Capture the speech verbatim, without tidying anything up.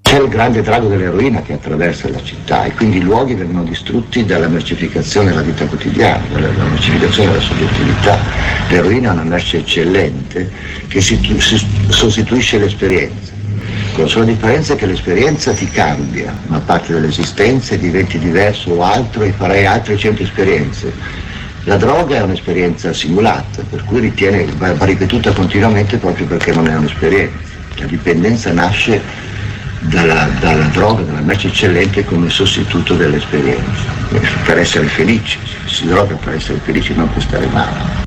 C'è il grande drago dell'eroina che attraversa la città e quindi i luoghi vengono distrutti dalla mercificazione della vita quotidiana, dalla mercificazione della soggettività. L'eroina è una merce eccellente che si, si sostituisce l'esperienza, con la sola differenza che l'esperienza ti cambia, una parte dell'esistenza e diventi diverso o altro e farai altre cento esperienze. La droga è un'esperienza simulata, per cui ritiene, va, va ripetuta continuamente proprio perché non è un'esperienza. La dipendenza nasce Dalla, dalla droga, dalla merce eccellente come sostituto dell'esperienza, per essere felici, si droga per essere felici, non per stare male.